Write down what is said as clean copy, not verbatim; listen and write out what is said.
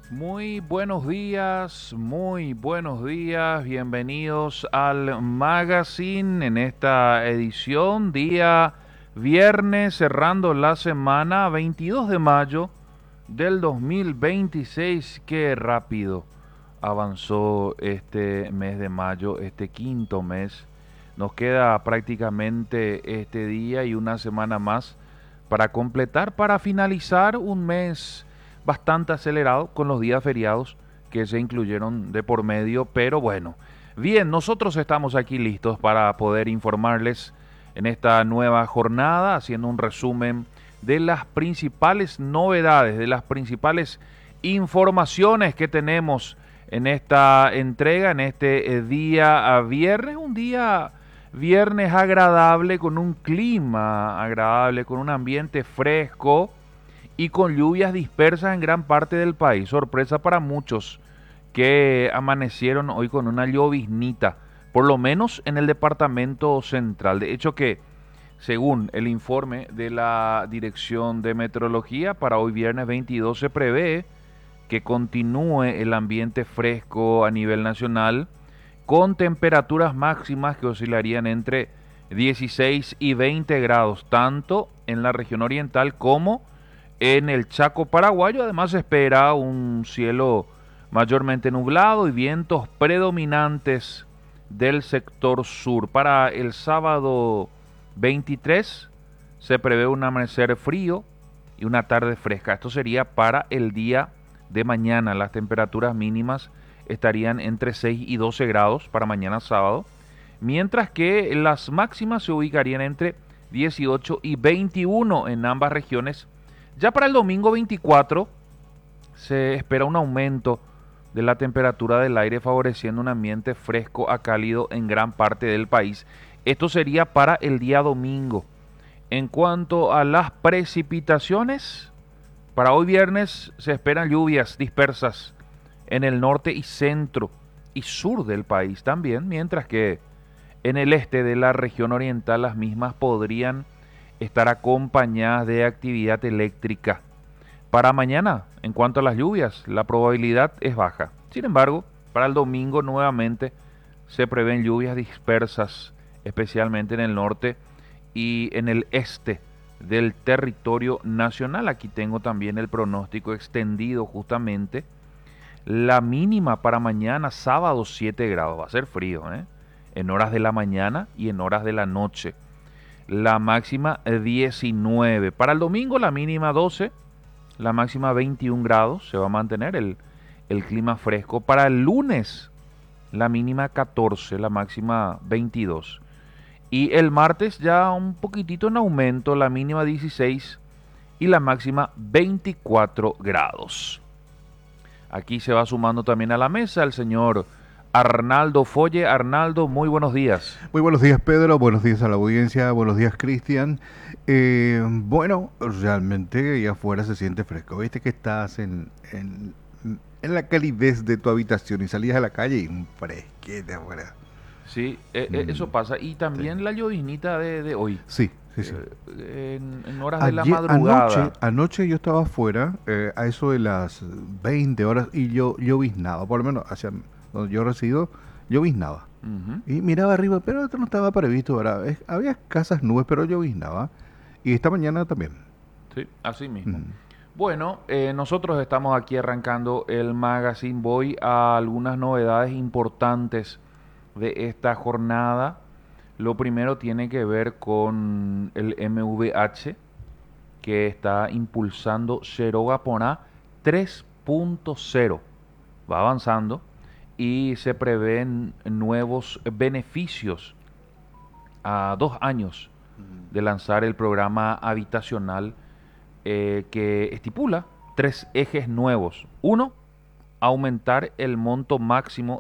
Muy buenos días, bienvenidos al Magazine en esta edición, día viernes, cerrando la semana 22 de mayo del 2026. Qué rápido avanzó este mes de mayo, este quinto mes. Nos queda prácticamente este día y una semana más para completar, para finalizar un mes bastante acelerado con los días feriados que se incluyeron de por medio, pero bueno, bien, nosotros estamos aquí listos para poder informarles en esta nueva jornada, haciendo un resumen de las principales novedades, de las principales informaciones que tenemos en esta entrega, en este día a viernes, un día viernes agradable, con un clima agradable, con un ambiente fresco y con lluvias dispersas en gran parte del país. Sorpresa para muchos que amanecieron hoy con una lloviznita, por lo menos en el departamento central. De hecho que, según el informe de la Dirección de Meteorología, para hoy viernes 22 se prevé que continúe el ambiente fresco a nivel nacional, con temperaturas máximas que oscilarían entre 16 y 20 grados, tanto en la región oriental como en el Chaco paraguayo. Además se espera un cielo mayormente nublado y vientos predominantes del sector sur. Para el sábado 23 se prevé un amanecer frío y una tarde fresca. Esto sería para el día de mañana. Las temperaturas mínimas estarían entre 6 y 12 grados para mañana sábado, mientras que las máximas se ubicarían entre 18 y 21 en ambas regiones. Ya para el domingo 24 se espera un aumento de la temperatura del aire, favoreciendo un ambiente fresco a cálido en gran parte del país. Esto sería para el día domingo. En cuanto a las precipitaciones, para hoy viernes se esperan lluvias dispersas en el norte y centro y sur del país también, mientras que en el este de la región oriental las mismas podrían estar acompañadas de actividad eléctrica. Para mañana, en cuanto a las lluvias, la probabilidad es baja. Sin embargo, para el domingo nuevamente se prevén lluvias dispersas, especialmente en el norte y en el este del territorio nacional. Aquí tengo también el pronóstico extendido justamente. La mínima para mañana, sábado, 7 grados. Va a ser frío, ¿eh? En horas de la mañana y en horas de la noche. La máxima 19. Para el domingo la mínima 12, la máxima 21 grados. Se va a mantener el clima fresco. Para el lunes la mínima 14, la máxima 22. Y el martes ya un poquitito en aumento, la mínima 16 y la máxima 24 grados. Aquí se va sumando también a la mesa el señor Arnaldo Folle. Arnaldo, muy buenos días. Muy buenos días, Pedro. Buenos días a la audiencia. Buenos días, Cristian. Bueno, realmente ahí afuera se siente fresco. Viste que estás en la calidez de tu habitación y salías a la calle y un fresquete afuera. Sí, eso Mm, pasa. Y sí. también la lloviznita de hoy, Sí, sí, sí. en horas de la Anoche, madrugada. anoche yo estaba afuera a eso de las 20 horas y yo lloviznaba, por lo menos hacia donde yo resido, lloviznaba. Ujú. Y miraba arriba, pero esto no estaba previsto, ¿verdad? Había escasas nubes, pero lloviznaba. Y esta mañana también. Sí, así mismo. Mm. Bueno, nosotros estamos aquí arrancando el magazine. Voy a algunas novedades importantes de esta jornada. Lo primero tiene que ver con el MVH, que está impulsando Serogaponá 3.0. Va avanzando y se prevén nuevos beneficios a 2 años de lanzar el programa habitacional, que estipula tres ejes nuevos. Uno, aumentar el monto máximo